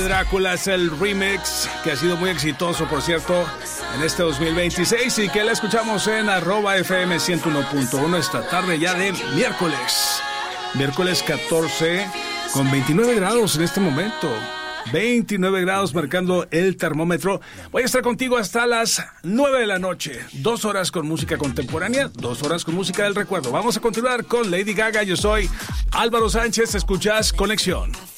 Drácula es el remix que ha sido muy exitoso, por cierto, en este 2026 y que la escuchamos en @FM 101.1 esta tarde ya de miércoles 14 con 29 grados en este momento. 29 grados marcando el termómetro. Voy a estar contigo hasta las 9 de la noche. 2 horas con música contemporánea, 2 horas con música del recuerdo. Vamos a continuar con Lady Gaga. Yo soy Álvaro Sánchez. Escuchas Conexión.